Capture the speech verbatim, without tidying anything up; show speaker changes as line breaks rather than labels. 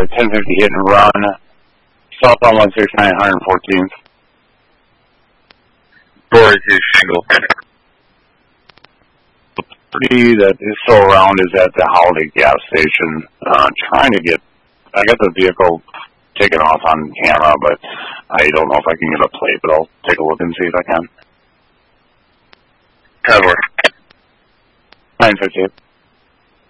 uh, ten fifty hit and run, southbound one sixty-nine, one fourteenth.
forty-two shingle.
Three that is still around is at the Holiday gas station, uh, trying to get, I got the vehicle taken off on camera, but I don't know if I can get a plate, but I'll take a look and see if I can.
Cover.
nine fifty-eight.